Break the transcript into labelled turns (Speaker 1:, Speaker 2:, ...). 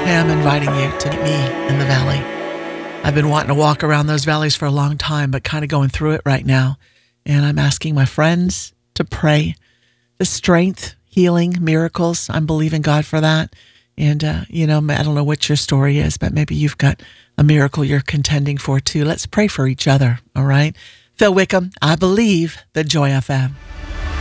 Speaker 1: Hey, I'm inviting you to meet me in the valley. I've been wanting to walk around those valleys for a long time, but kind of going through it right now. And I'm asking my friends to pray the strength, healing, miracles. I'm believing God for that. And, I don't know what your story is, but maybe you've got a miracle you're contending for too. Let's pray for each other, all right? Phil Wickham, I believe the Joy FM.